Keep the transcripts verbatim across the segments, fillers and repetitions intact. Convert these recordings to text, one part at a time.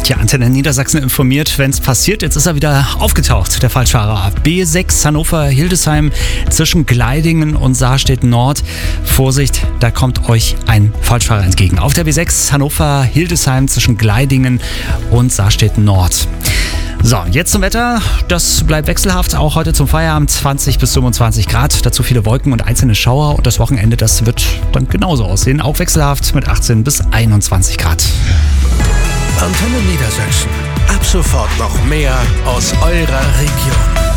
Die Antenne Niedersachsen informiert, wenn es passiert. Jetzt ist er wieder aufgetaucht, der Falschfahrer. B sechs Hannover-Hildesheim zwischen Gleidingen und Saarstedt Nord. Vorsicht, da kommt euch ein Falschfahrer entgegen. Auf der B sechs Hannover-Hildesheim zwischen Gleidingen und Saarstedt Nord. So, jetzt zum Wetter. Das bleibt wechselhaft, auch heute zum Feierabend zwanzig bis fünfundzwanzig Grad. Dazu viele Wolken und einzelne Schauer. Und das Wochenende, das wird dann genauso aussehen. Auch wechselhaft mit achtzehn bis einundzwanzig Grad. Antenne Niedersachsen. Ab sofort noch mehr aus eurer Region.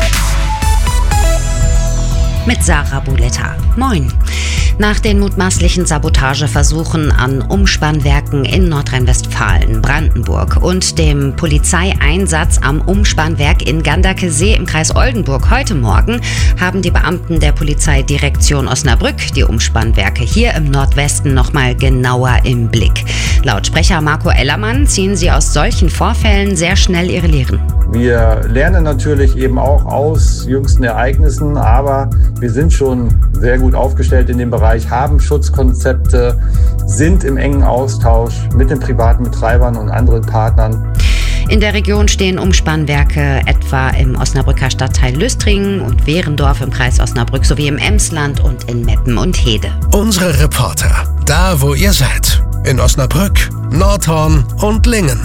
Mit Sarah Buletta. Moin. Nach den mutmaßlichen Sabotageversuchen an Umspannwerken in Nordrhein-Westfalen, Brandenburg und dem Polizeieinsatz am Umspannwerk in Ganderkesee im Kreis Oldenburg heute Morgen haben die Beamten der Polizeidirektion Osnabrück die Umspannwerke hier im Nordwesten nochmal genauer im Blick. Laut Sprecher Marco Ellermann ziehen sie aus solchen Vorfällen sehr schnell ihre Lehren. Wir lernen natürlich eben auch aus jüngsten Ereignissen, aber wir sind schon sehr gut aufgestellt in dem Bereich, haben Schutzkonzepte, sind im engen Austausch mit den privaten Betreibern und anderen Partnern. In der Region stehen Umspannwerke etwa im Osnabrücker Stadtteil Lüstringen und Wehrendorf im Kreis Osnabrück sowie im Emsland und in Meppen und Hede. Unsere Reporter, da wo ihr seid, in Osnabrück, Nordhorn und Lingen.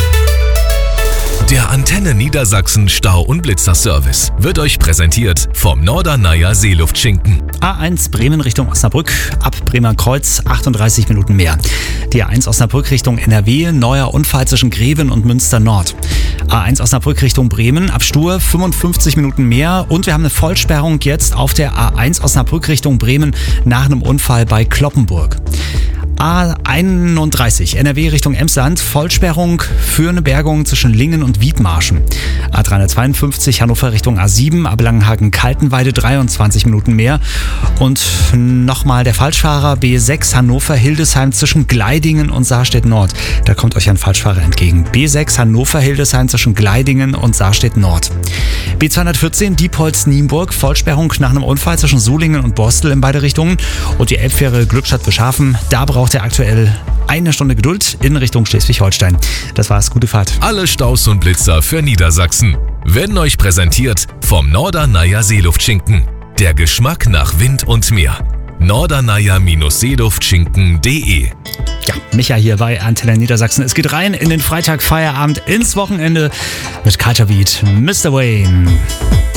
Der Antenne Niedersachsen Stau- und Blitzer-Service wird euch präsentiert vom Norderneier Seeluftschinken. A eins Bremen Richtung Osnabrück, ab Bremer Kreuz achtunddreißig Minuten mehr. Die A eins Osnabrück Richtung N R W, neuer Unfall zwischen Greven und Münster Nord. A eins Osnabrück Richtung Bremen, ab Stur fünfundfünfzig Minuten mehr. Und wir haben eine Vollsperrung jetzt auf der A eins Osnabrück Richtung Bremen nach einem Unfall bei Kloppenburg. A einunddreißig N R W Richtung Emsland, Vollsperrung für eine Bergung zwischen Lingen und Wiedmarschen. A dreihundertzweiundfünfzig Hannover Richtung A sieben, ab Langenhagen-Kaltenweide dreiundzwanzig Minuten mehr. Und nochmal der Falschfahrer B sechs Hannover-Hildesheim zwischen Gleidingen und Saarstedt Nord. Da kommt euch ein Falschfahrer entgegen. B sechs Hannover-Hildesheim zwischen Gleidingen und Saarstedt Nord. B zweihundertvierzehn Diepholz-Nienburg, Vollsperrung nach einem Unfall zwischen Sulingen und Borstel in beide Richtungen. Und die Elbfähre Glückstadt-Bischhafen, da braucht er aktuell eine Stunde Geduld in Richtung Schleswig-Holstein. Das war's, gute Fahrt. Alle Staus und Blitzer für Niedersachsen werden euch präsentiert vom Norderneier Seeluftschinken. Der Geschmack nach Wind und Meer. norderneier Seeluftschinken punkt de. Ja, Micha hier bei Antenne Niedersachsen. Es geht rein in den Freitag Feierabend ins Wochenende mit Culture Beat, Mister Wayne.